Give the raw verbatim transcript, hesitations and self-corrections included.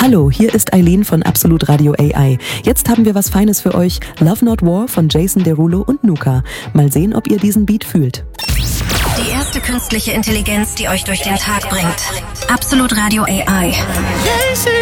Hallo, hier ist Eileen von Absolut Radio A I. Jetzt haben wir was Feines für euch. Love Not War von Jason Derulo und Nuka. Mal sehen, ob ihr diesen Beat fühlt. Die erste künstliche Intelligenz, die euch durch den Tag bringt. Absolut Radio A I.